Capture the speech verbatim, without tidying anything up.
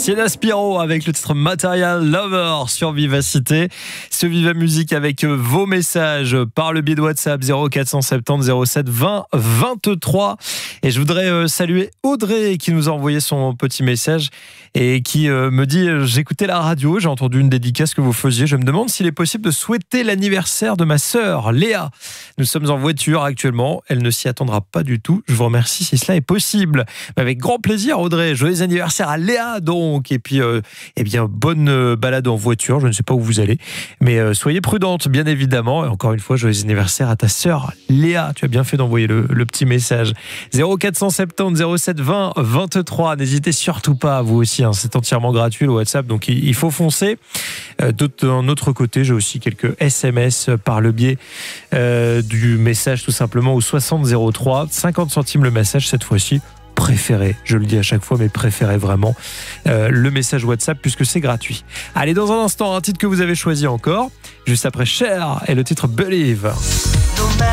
Sienna Spiro avec le titre Material Lover sur Vivacité. Ce Viva Musique avec vos messages par le biais de WhatsApp zéro quatre cent soixante-dix zéro sept vingt vingt-trois. Et je voudrais saluer Audrey qui nous a envoyé son petit message et qui me dit « J'écoutais la radio, j'ai entendu une dédicace que vous faisiez. Je me demande s'il est possible de souhaiter l'anniversaire de ma sœur, Léa. Nous sommes en voiture actuellement. Elle ne s'y attendra pas du tout. Je vous remercie si cela est possible. » Avec grand plaisir, Audrey. Joyeux anniversaire à Léa, donc. Et puis, euh, eh bien, bonne balade en voiture. Je ne sais pas où vous allez, mais euh, soyez prudente, bien évidemment. Et encore une fois, joyeux anniversaire à ta sœur, Léa. Tu as bien fait d'envoyer le, le petit message. zéro quatre cent soixante-dix zéro sept vingt vingt-trois. N'hésitez surtout pas, vous aussi. Hein, c'est entièrement gratuit, le WhatsApp, donc il, il faut foncer. Euh, d'un autre côté, j'ai aussi quelques S M S par le biais euh, du message, tout simplement, au soixante zéro trois. cinquante centimes le message cette fois-ci. Préféré, je le dis à chaque fois, mais préférez vraiment euh, le message WhatsApp puisque c'est gratuit. Allez, dans un instant, un titre que vous avez choisi encore, juste après Cher et le titre Believe.